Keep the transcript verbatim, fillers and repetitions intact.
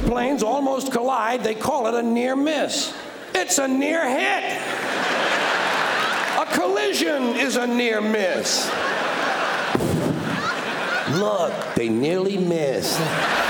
planes almost collide, they call it a near miss. It's a near hit. A collision is a near miss. Look, they nearly missed.